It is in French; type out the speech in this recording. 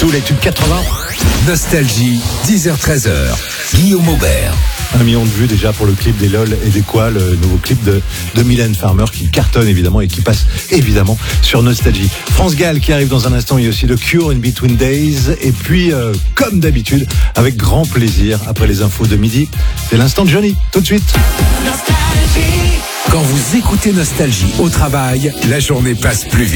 Tous les tubes 80. Nostalgie, 10h-13h. Guillaume Aubert. 1 million de vues déjà pour le clip des LOL et des Quoi, le nouveau clip de Mylène Farmer qui cartonne évidemment et qui passe évidemment sur Nostalgie. France Gall qui arrive dans un instant, il y a aussi The Cure in Between Days et puis comme d'habitude avec grand plaisir après les infos de midi, c'est l'instant de Johnny, tout de suite. Quand vous écoutez Nostalgie au travail, la journée passe plus vite.